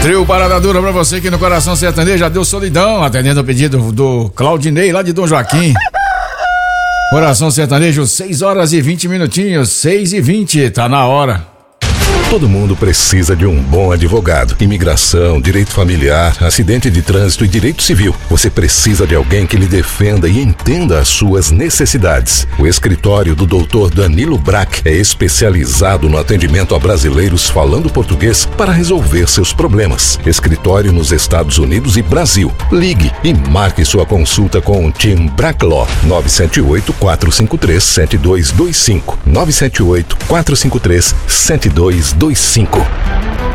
Trio Parada Dura pra você que no Coração Sertanejo já deu solidão, atendendo o pedido do Claudinei lá de Dom Joaquim. Coração Sertanejo, 6 horas e 20 minutinhos, 6h20, tá na hora. Todo mundo precisa de um bom advogado. Imigração, direito familiar, acidente de trânsito e direito civil. Você precisa de alguém que lhe defenda e entenda as suas necessidades. O escritório do Dr. Danilo Brack é especializado no atendimento a brasileiros falando português para resolver seus problemas. Escritório nos Estados Unidos e Brasil. Ligue e marque sua consulta com o Team Brack Law. 978-453-7225. 978-453-7225.